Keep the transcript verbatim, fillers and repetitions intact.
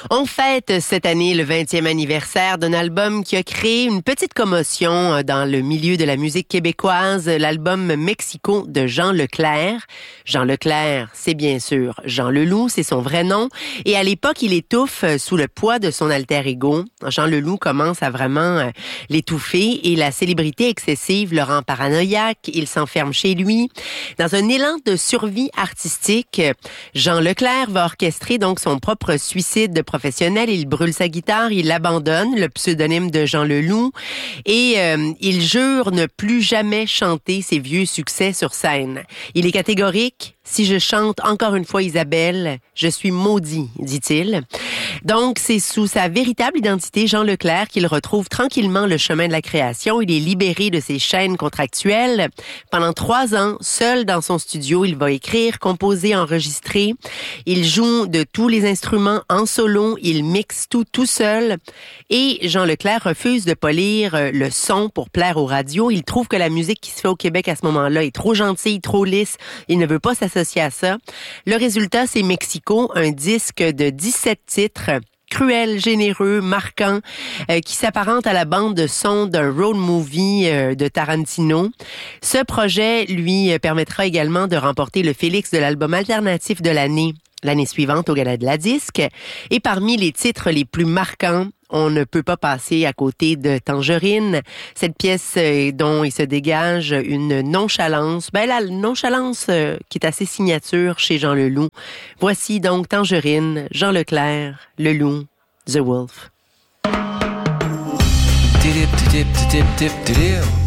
On fête cette année le vingtième anniversaire d'un album qui a créé une petite commotion dans le milieu de la musique québécoise, l'album Mexico de Jean Leclerc. Jean Leclerc, c'est bien sûr Jean Leloup, c'est son vrai nom. Et à l'époque, il étouffe sous le poids de son alter ego. Jean Leloup commence à vraiment l'étouffer et la célébrité excessive le rend paranoïaque. Il s'enferme chez lui. Dans un élan de survie artistique, Jean Leclerc va orchestrer donc son propre suicide professionnel. Il brûle sa guitare, il abandonne le pseudonyme de Jean Leloup et euh, il jure ne plus jamais chanter ses vieux succès sur scène. Il est catégorique. Si je chante encore une fois Isabelle, je suis maudit, dit-il. Donc, c'est sous sa véritable identité, Jean Leclerc, qu'il retrouve tranquillement le chemin de la création. Il est libéré de ses chaînes contractuelles. Pendant trois ans, seul dans son studio, il va écrire, composer, enregistrer. Il joue de tous les instruments en solo. Il mixe tout tout seul. Et Jean Leclerc refuse de polir le son pour plaire aux radios. Il trouve que la musique qui se fait au Québec à ce moment-là est trop gentille, trop lisse. Il ne veut pas s'associer à ça. Le résultat, c'est Mexico, un disque de dix-sept titres, cruel, généreux, marquant, euh, qui s'apparente à la bande de son d'un road movie euh, de Tarantino. Ce projet lui permettra également de remporter le Félix de l'album alternatif de l'année, l'année suivante au Gala de la Disque. Et parmi les titres les plus marquants, on ne peut pas passer à côté de Tangerine, cette pièce euh, dont il se dégage une nonchalance, ben la nonchalance euh, qui est assez signature chez Jean Leloup. Voici donc Tangerine, Jean Leclerc, Leloup, The Wolf. Dip, dip, dip, dip, dip, dip.